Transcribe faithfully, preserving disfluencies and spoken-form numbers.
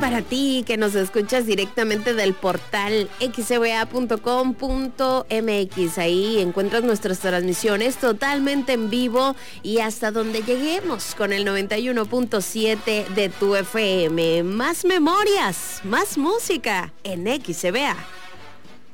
para ti que nos escuchas directamente del portal x b a punto com punto m x. Ahí encuentras nuestras transmisiones totalmente en vivo y hasta donde lleguemos con el noventa y uno punto siete de tu F M. Más memorias, más música en X B A.